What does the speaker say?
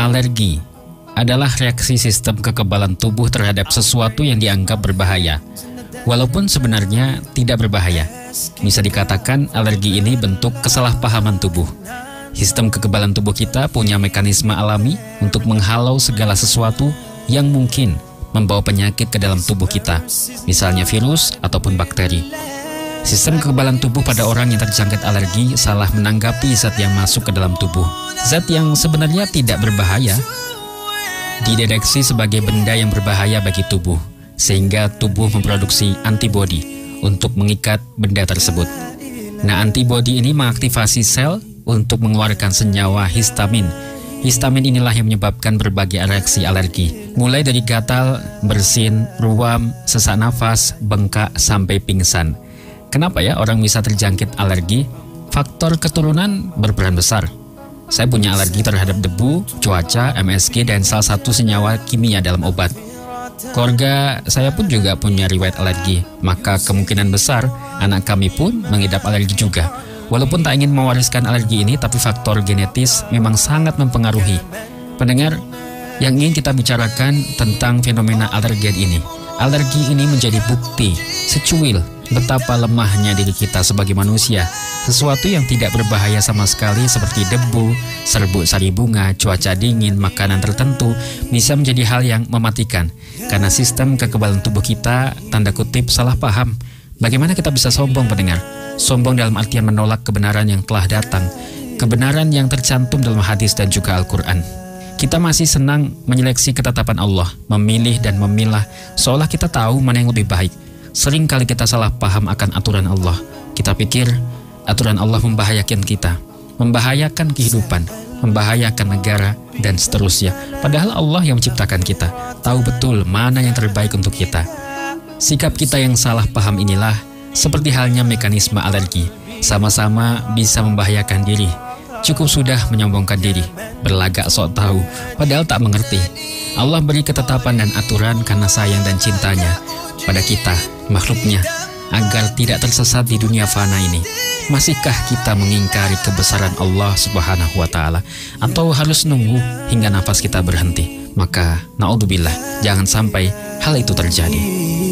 Alergi adalah reaksi sistem kekebalan tubuh terhadap sesuatu yang dianggap berbahaya, walaupun sebenarnya tidak berbahaya. Bisa dikatakan alergi ini bentuk kesalahpahaman tubuh. Sistem kekebalan tubuh kita punya mekanisme alami untuk menghalau segala sesuatu yang mungkin membawa penyakit ke dalam tubuh kita, misalnya virus ataupun bakteri. Sistem kekebalan tubuh pada orang yang terjangkit alergi salah menanggapi zat yang masuk ke dalam tubuh. Zat yang sebenarnya tidak berbahaya dideteksi sebagai benda yang berbahaya bagi tubuh, sehingga tubuh memproduksi antibodi untuk mengikat benda tersebut. Nah, antibodi ini mengaktifasi sel untuk mengeluarkan senyawa histamin. Histamin inilah yang menyebabkan berbagai reaksi alergi, mulai dari gatal, bersin, ruam, sesak nafas, bengkak, sampai pingsan. Kenapa ya orang bisa terjangkit alergi? Faktor keturunan berperan besar. Saya punya alergi terhadap debu, cuaca, MSG, dan salah satu senyawa kimia dalam obat. Keluarga saya pun juga punya riwayat alergi, maka kemungkinan besar anak kami pun mengidap alergi juga. Walaupun tak ingin mewariskan alergi ini, tapi faktor genetis memang sangat mempengaruhi. Pendengar, yang ingin kita bicarakan tentang fenomena alergen ini. Alergi ini menjadi bukti secuil betapa lemahnya diri kita sebagai manusia. Sesuatu yang tidak berbahaya sama sekali seperti debu, serbuk sari bunga, cuaca dingin, makanan tertentu bisa menjadi hal yang mematikan. Karena sistem kekebalan tubuh kita, tanda kutip, salah paham. Bagaimana kita bisa sombong, pendengar? Sombong dalam artian menolak kebenaran yang telah datang, kebenaran yang tercantum dalam hadis dan juga Al-Quran. Kita masih senang menyeleksi ketetapan Allah, memilih dan memilah, seolah kita tahu mana yang lebih baik. Sering kali kita salah paham akan aturan Allah. Kita pikir aturan Allah membahayakan kita, membahayakan kehidupan, membahayakan negara, dan seterusnya. Padahal Allah yang menciptakan kita, tahu betul mana yang terbaik untuk kita. Sikap kita yang salah paham inilah seperti halnya mekanisme alergi, sama-sama bisa membahayakan diri. Cukup sudah menyombongkan diri, berlagak sok tahu, padahal tak mengerti. Allah beri ketetapan dan aturan karena sayang dan cintanya pada kita, makhluknya, agar tidak tersesat di dunia fana ini. Masihkah kita mengingkari kebesaran Allah Subhanahu wa Ta'ala, atau harus nunggu hingga nafas kita berhenti? Maka, naudzubillah, jangan sampai hal itu terjadi.